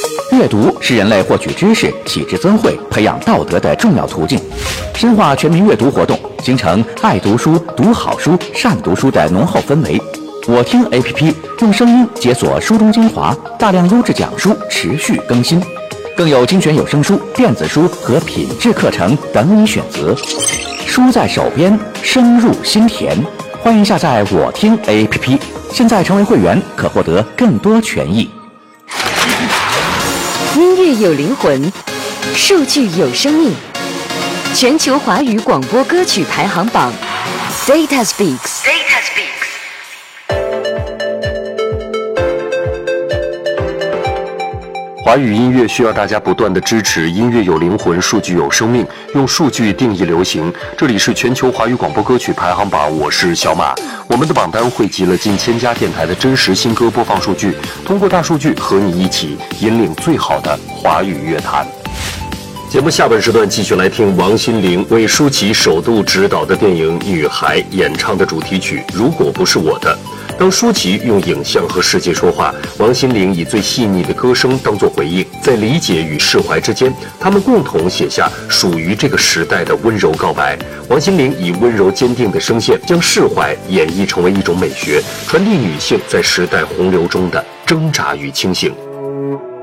阅读是人类获取知识、启智增慧、培养道德的重要途径。深化全民阅读活动，形成爱读书、读好书、善读书的浓厚氛围。我听 APP 用声音解锁书中精华，大量优质讲书持续更新，更有精选有声书、电子书和品质课程等你选择。书在手边，声入心田。欢迎下载我听 APP， 现在成为会员可获得更多权益。 音乐有灵魂，数据有生命。全球华语广播歌曲排行榜 Data Speaks。 华语音乐需要大家不断的支持，音乐有灵魂，数据有生命，用数据定义流行。这里是全球华语广播歌曲排行榜，我是小马。我们的榜单汇集了近1000家电台的真实新歌播放数据，通过大数据和你一起引领最好的华语乐坛。节目下半时段继续来听王心凌为舒淇首度执导的电影《女孩》演唱的主题曲《如果不是我的》。当舒淇用影像和世界说话，王心凌以最细腻的歌声当作回应，在理解与释怀之间，他们共同写下属于这个时代的温柔告白。王心凌以温柔坚定的声线，将释怀演绎成为一种美学，传递女性在时代洪流中的挣扎与清醒。